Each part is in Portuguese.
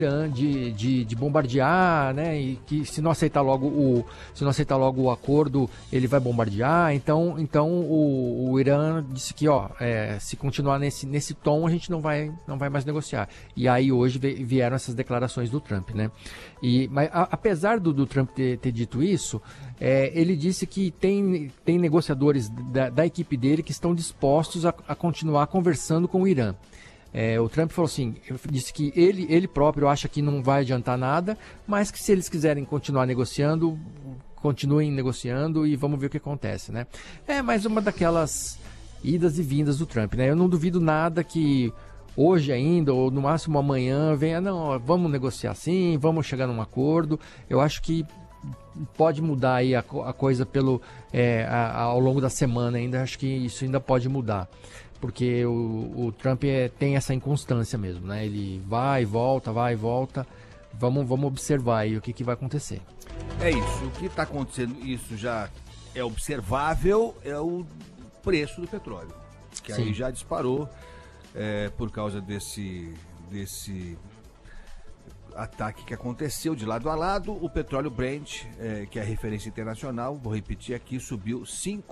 de bombardear, né? E que se não aceitar logo o acordo, ele vai bombardear. Então o Irã disse que, se continuar nesse tom, a gente não vai mais negociar. E aí hoje vieram essas declarações do Trump, né? Mas apesar do Trump ter dito isso, ele disse que tem negociadores da equipe dele que estão dispostos a continuar conversando com o Irã. O Trump falou assim, disse que ele próprio acha que não vai adiantar nada, mas que se eles quiserem continuar negociando, continuem negociando e vamos ver o que acontece, né? É mais uma daquelas idas e vindas do Trump, né? Eu não duvido nada que hoje ainda, ou no máximo amanhã, venha, não, vamos negociar sim, vamos chegar num acordo. Eu acho que pode mudar aí a coisa ao longo da semana ainda, acho que isso ainda pode mudar. Porque o Trump tem essa inconstância mesmo, né? Ele vai e volta. Vamos observar aí o que vai acontecer. É isso. O que está acontecendo, isso já é observável, é o preço do petróleo. Que Sim. Aí já disparou por causa desse ataque que aconteceu de lado a lado. O petróleo Brent, que é a referência internacional, vou repetir aqui, subiu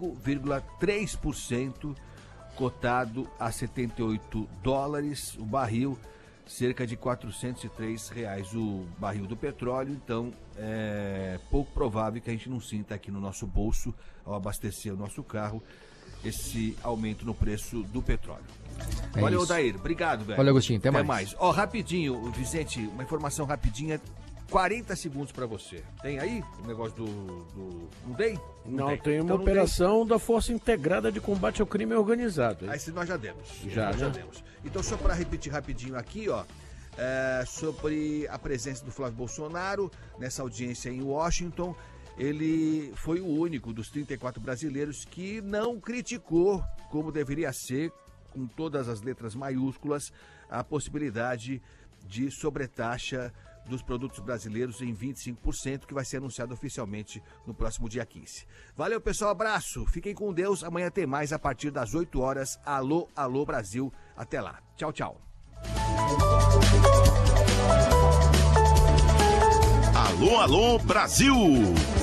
5,3%. Cotado a $78 o barril, cerca de R$403 o barril do petróleo. Então é pouco provável que a gente não sinta aqui no nosso bolso, ao abastecer o nosso carro, esse aumento no preço do petróleo. Valeu, Odair, obrigado, velho. Valeu, Agostinho, até mais. Rapidinho, Vicente, uma informação rapidinha, 40 segundos pra você. Tem aí o negócio do... Não tem? Não, tem uma operação da Força Integrada de Combate ao Crime Organizado. Aí se nós já demos. Já demos. Então, só para repetir rapidinho aqui, sobre a presença do Flávio Bolsonaro nessa audiência em Washington. Ele foi o único dos 34 brasileiros que não criticou, como deveria ser, com todas as letras maiúsculas, a possibilidade de sobretaxa dos produtos brasileiros em 25%, que vai ser anunciado oficialmente no próximo dia 15. Valeu, pessoal, abraço, fiquem com Deus, amanhã tem mais a partir das 8 horas. Alô, alô, Brasil, até lá. Tchau, tchau. Alô, alô, Brasil!